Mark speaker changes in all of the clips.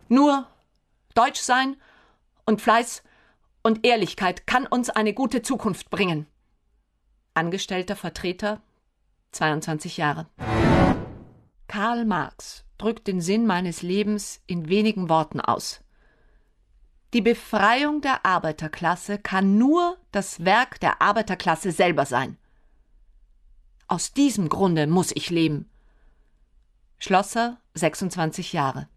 Speaker 1: Nur Deutsch sein und Fleiß und Ehrlichkeit kann uns eine gute Zukunft bringen. Angestellter Vertreter, 22 Jahre. Karl Marx drückt den Sinn meines Lebens in wenigen Worten aus. Die Befreiung der Arbeiterklasse kann nur das Werk der Arbeiterklasse selber sein. Aus diesem Grunde muss ich leben. Schlosser, 26 Jahre.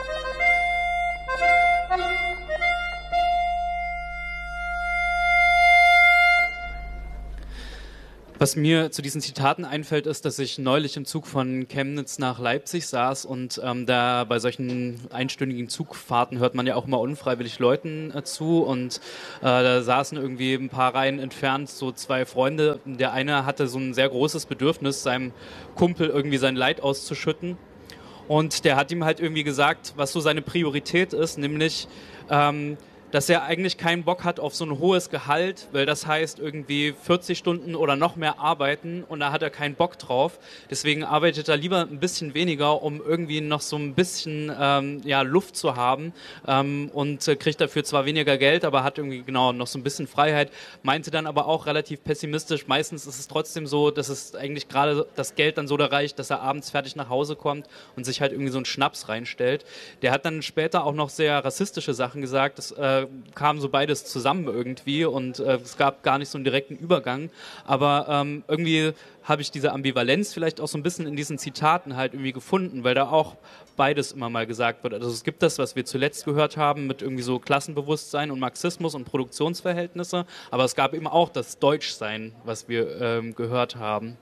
Speaker 2: Was mir zu diesen Zitaten einfällt, ist, dass ich neulich im Zug von Chemnitz nach Leipzig saß und da bei solchen einstündigen Zugfahrten hört man ja auch immer unfreiwillig Leuten zu und da saßen irgendwie ein paar Reihen entfernt so zwei Freunde. Der eine hatte so ein sehr großes Bedürfnis, seinem Kumpel irgendwie sein Leid auszuschütten und der hat ihm halt irgendwie gesagt, was so seine Priorität ist, nämlich dass er eigentlich keinen Bock hat auf so ein hohes Gehalt, weil das heißt irgendwie 40 Stunden oder noch mehr arbeiten und da hat er keinen Bock drauf. Deswegen arbeitet er lieber ein bisschen weniger, um irgendwie noch so ein bisschen Luft zu haben und kriegt dafür zwar weniger Geld, aber hat irgendwie genau noch so ein bisschen Freiheit. Meinte dann aber auch relativ pessimistisch, meistens ist es trotzdem so, dass es eigentlich gerade das Geld dann so da reicht, dass er abends fertig nach Hause kommt und sich halt irgendwie so einen Schnaps reinstellt. Der hat dann später auch noch sehr rassistische Sachen gesagt, das kam so beides zusammen irgendwie und es gab gar nicht so einen direkten Übergang, aber irgendwie habe ich diese Ambivalenz vielleicht auch so ein bisschen in diesen Zitaten halt irgendwie gefunden, weil da auch beides immer mal gesagt wird. Also es gibt das, was wir zuletzt gehört haben, mit irgendwie so Klassenbewusstsein und Marxismus und Produktionsverhältnisse, aber es gab eben auch das Deutschsein, was wir gehört haben.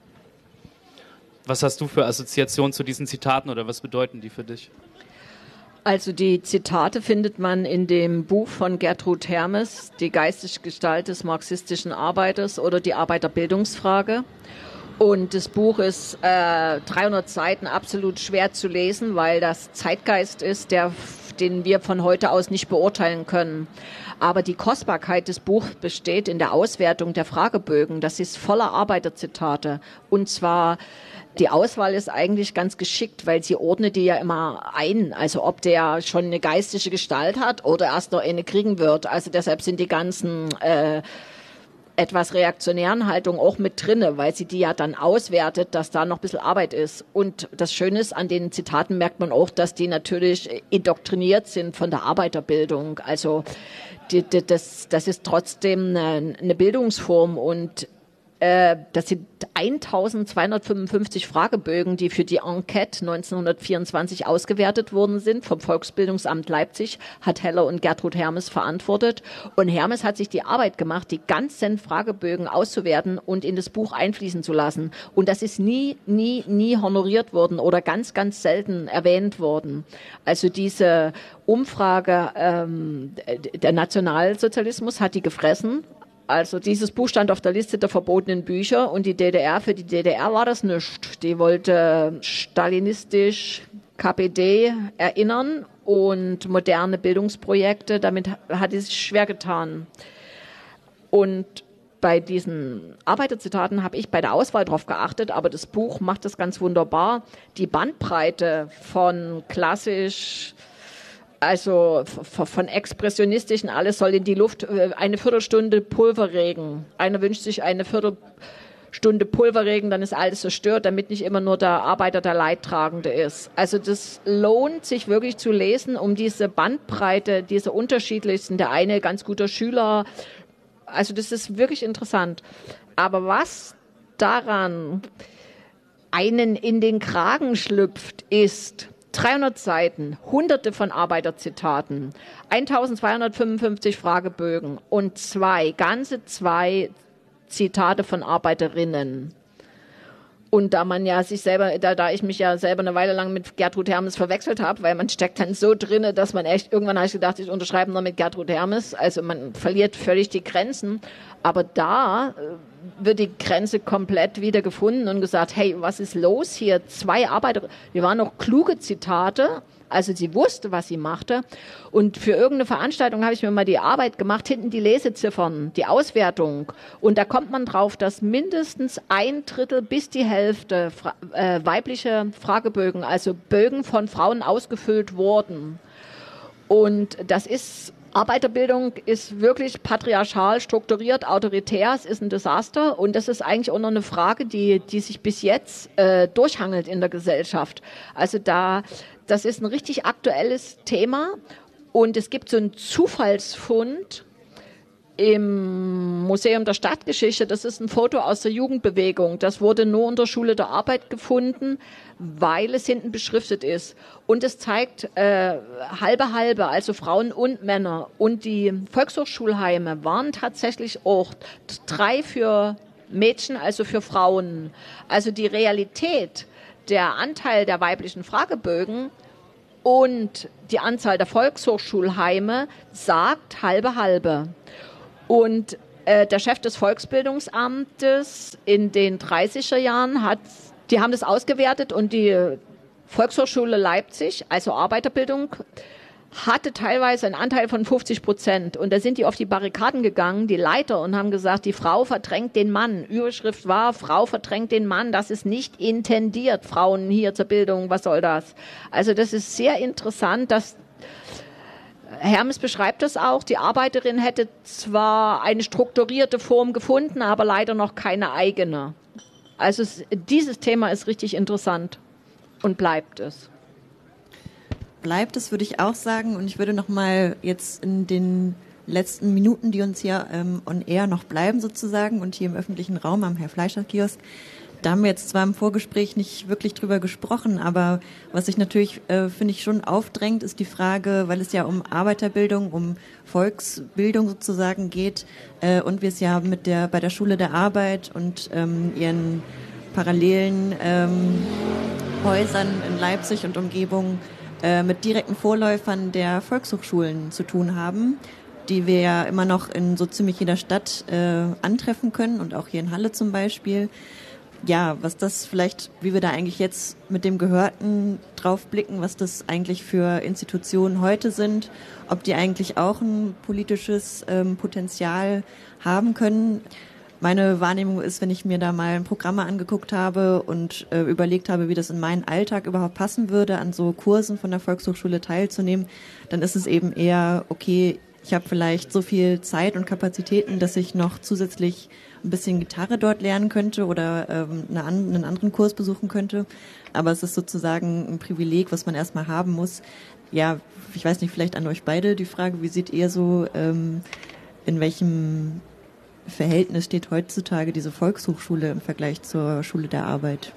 Speaker 2: Was hast du für Assoziationen zu diesen Zitaten oder was bedeuten die für dich?
Speaker 3: Also die Zitate findet man in dem Buch von Gertrud Hermes, Die geistige Gestalt des marxistischen Arbeiters oder die Arbeiterbildungsfrage. Und das Buch ist 300 Seiten absolut schwer zu lesen, weil das Zeitgeist ist, den wir von heute aus nicht beurteilen können. Aber die Kostbarkeit des Buchs besteht in der Auswertung der Fragebögen. Das ist voller Arbeiterzitate. Und zwar die Auswahl ist eigentlich ganz geschickt, weil sie ordnet die ja immer ein. Also ob der schon eine geistige Gestalt hat oder erst noch eine kriegen wird. Also deshalb sind die ganzen etwas reaktionären Haltungen auch mit drinne, weil sie die ja dann auswertet, dass da noch ein bisschen Arbeit ist. Und das Schöne ist, an den Zitaten merkt man auch, dass die natürlich indoktriniert sind von der Arbeiterbildung. Also das ist trotzdem eine Bildungsform und das sind 1255 Fragebögen, die für die Enquete 1924 ausgewertet worden sind. Vom Volksbildungsamt Leipzig hat Heller und Gertrud Hermes verantwortet. Und Hermes hat sich die Arbeit gemacht, die ganzen Fragebögen auszuwerten und in das Buch einfließen zu lassen. Und das ist nie honoriert worden oder ganz, ganz selten erwähnt worden. Also diese Umfrage, der Nationalsozialismus hat die gefressen. Also dieses Buch stand auf der Liste der verbotenen Bücher und die DDR, für die DDR war das nichts. Die wollte stalinistisch KPD erinnern und moderne Bildungsprojekte, damit hat es sich schwer getan. Und bei diesen Arbeiterzitaten habe ich bei der Auswahl drauf geachtet, aber das Buch macht das ganz wunderbar. Die Bandbreite von klassisch, also von expressionistischen, alles soll in die Luft, eine Viertelstunde Pulverregen. Einer wünscht sich eine Viertelstunde Pulverregen, dann ist alles zerstört, damit nicht immer nur der Arbeiter der Leidtragende ist. Also das lohnt sich wirklich zu lesen, um diese Bandbreite, diese unterschiedlichsten, der eine ganz guter Schüler, also das ist wirklich interessant. Aber was daran einen in den Kragen schlüpft, ist 300 Seiten, hunderte von Arbeiterzitaten, 1255 Fragebögen und ganze zwei Zitate von Arbeiterinnen. Und da man ja sich selber, da ich mich ja selber eine Weile lang mit Gertrud Hermes verwechselt habe, weil man steckt dann so drinne, dass man echt, irgendwann habe ich gedacht, ich unterschreibe noch mit Gertrud Hermes. Also man verliert völlig die Grenzen. Aber da wird die Grenze komplett wieder gefunden und gesagt, hey, was ist los hier? Zwei Arbeiter, die waren noch kluge Zitate, also sie wusste, was sie machte. Und für irgendeine Veranstaltung habe ich mir mal die Arbeit gemacht, hinten die Leseziffern, die Auswertung. Und da kommt man drauf, dass mindestens 1/3 bis die Hälfte weibliche Fragebögen, also Bögen von Frauen ausgefüllt wurden. Und Arbeiterbildung ist wirklich patriarchal strukturiert, autoritär, es ist ein Desaster und das ist eigentlich auch noch eine Frage, die sich bis jetzt durchhangelt in der Gesellschaft. Also das ist ein richtig aktuelles Thema und es gibt so einen Zufallsfund im Museum der Stadtgeschichte, das ist ein Foto aus der Jugendbewegung. Das wurde nur in der Schule der Arbeit gefunden, weil es hinten beschriftet ist. Und es zeigt halbe, also Frauen und Männer. Und die Volkshochschulheime waren tatsächlich auch 3 für Mädchen, also für Frauen. Also die Realität, der Anteil der weiblichen Fragebögen und die Anzahl der Volkshochschulheime sagt halbe. Und der Chef des Volksbildungsamtes in den 30er Jahren die haben das ausgewertet und die Volkshochschule Leipzig, also Arbeiterbildung, hatte teilweise einen Anteil von 50%. Und da sind die auf die Barrikaden gegangen, die Leiter, und haben gesagt, die Frau verdrängt den Mann. Überschrift war, Frau verdrängt den Mann, das ist nicht intendiert, Frauen hier zur Bildung, was soll das? Also das ist sehr interessant, dass Hermes beschreibt das auch, die Arbeiterin hätte zwar eine strukturierte Form gefunden, aber leider noch keine eigene. Also dieses Thema ist richtig interessant und bleibt es.
Speaker 4: Bleibt es, würde ich auch sagen. Und ich würde noch mal jetzt in den letzten Minuten, die uns hier on air noch bleiben sozusagen und hier im öffentlichen Raum am Herr-Fleischer-Kiosk, da haben wir jetzt zwar im Vorgespräch nicht wirklich drüber gesprochen, aber was sich natürlich, finde ich, schon aufdrängt, ist die Frage, weil es ja um Arbeiterbildung, um Volksbildung sozusagen geht und wir es ja bei der Schule der Arbeit und ihren parallelen Häusern in Leipzig und Umgebung mit direkten Vorläufern der Volkshochschulen zu tun haben, die wir ja immer noch in so ziemlich jeder Stadt antreffen können und auch hier in Halle zum Beispiel. Ja, was das vielleicht, wie wir da eigentlich jetzt mit dem Gehörten drauf blicken, was das eigentlich für Institutionen heute sind, ob die eigentlich auch ein politisches Potenzial haben können. Meine Wahrnehmung ist, wenn ich mir da mal Programme angeguckt habe und überlegt habe, wie das in meinen Alltag überhaupt passen würde, an so Kursen von der Volkshochschule teilzunehmen, dann ist es eben eher, okay, ich habe vielleicht so viel Zeit und Kapazitäten, dass ich noch zusätzlich ein bisschen Gitarre dort lernen könnte oder einen anderen Kurs besuchen könnte. Aber es ist sozusagen ein Privileg, was man erstmal haben muss. Ja, ich weiß nicht, vielleicht an euch beide die Frage, wie seht ihr so, in welchem Verhältnis steht heutzutage diese Volkshochschule im Vergleich zur Schule der Arbeit?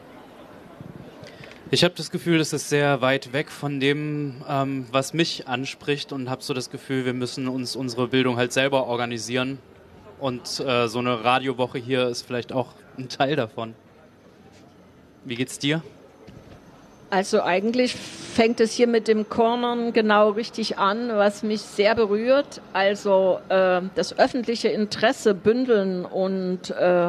Speaker 2: Ich habe das Gefühl, das ist sehr weit weg von dem, was mich anspricht und habe so das Gefühl, wir müssen uns unsere Bildung halt selber organisieren und so eine Radiowoche hier ist vielleicht auch ein Teil davon. Wie geht's dir?
Speaker 3: Also eigentlich fängt es hier mit dem Cornern genau richtig an, was mich sehr berührt. Also das öffentliche Interesse bündeln und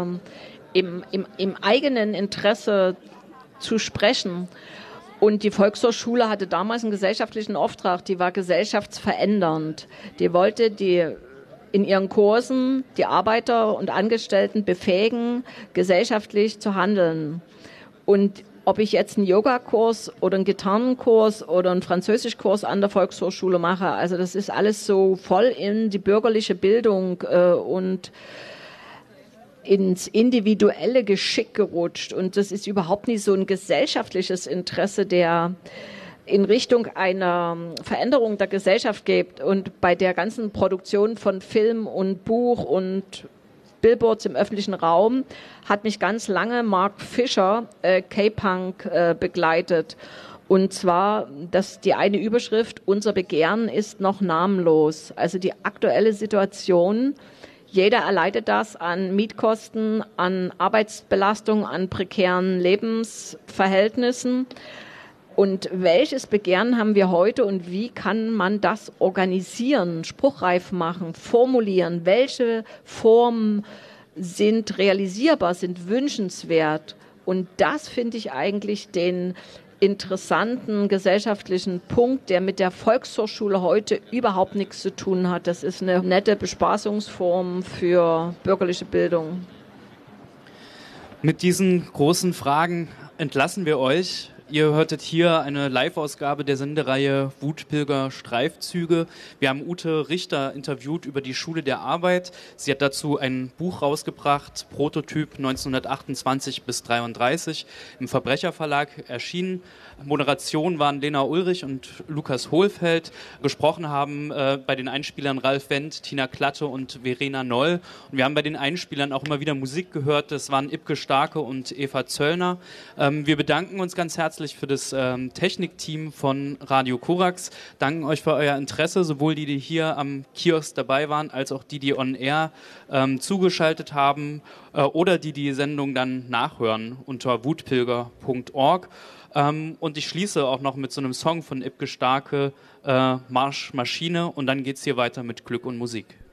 Speaker 3: im eigenen Interesse zu sprechen. Und die Volkshochschule hatte damals einen gesellschaftlichen Auftrag, die war gesellschaftsverändernd. Die wollte in ihren Kursen die Arbeiter und Angestellten befähigen, gesellschaftlich zu handeln. Und ob ich jetzt einen Yogakurs oder einen Gitarrenkurs oder einen Französischkurs an der Volkshochschule mache, also das ist alles so voll in die bürgerliche Bildung und ins individuelle Geschick gerutscht. Und das ist überhaupt nicht so ein gesellschaftliches Interesse, der in Richtung einer Veränderung der Gesellschaft geht. Und bei der ganzen Produktion von Film und Buch und Billboards im öffentlichen Raum hat mich ganz lange Mark Fisher, K-Punk, begleitet. Und zwar, dass die eine Überschrift, unser Begehren ist noch namenlos. Also die aktuelle Situation, jeder erleidet das an Mietkosten, an Arbeitsbelastung, an prekären Lebensverhältnissen. Und welches Begehren haben wir heute und wie kann man das organisieren, spruchreif machen, formulieren? Welche Formen sind realisierbar, sind wünschenswert? Und das finde ich eigentlich den interessanten gesellschaftlichen Punkt, der mit der Volkshochschule heute überhaupt nichts zu tun hat. Das ist eine nette Bespaßungsform für bürgerliche Bildung.
Speaker 2: Mit diesen großen Fragen entlassen wir euch Ihr hörtet hier eine Live-Ausgabe der Sendereihe Wutpilger Streifzüge. Wir haben Ute Richter interviewt über die Schule der Arbeit. Sie hat dazu ein Buch rausgebracht, Prototyp 1928 bis 33, im Verbrecherverlag erschienen. Moderation waren Lena Ulrich und Lukas Hohlfeld. Gesprochen haben bei den Einspielern Ralf Wendt, Tina Klatte und Verena Noll. Und wir haben bei den Einspielern auch immer wieder Musik gehört. Das waren Ibke Starke und Eva Zöllner. Wir bedanken uns ganz herzlich für das Technikteam von Radio Korax. Danken euch für euer Interesse, sowohl die hier am Kiosk dabei waren, als auch die on air zugeschaltet haben oder die Sendung dann nachhören unter wutpilger.org. Und ich schließe auch noch mit so einem Song von Ibke Starke, Marsch Maschine, und dann geht's hier weiter mit Glück und Musik.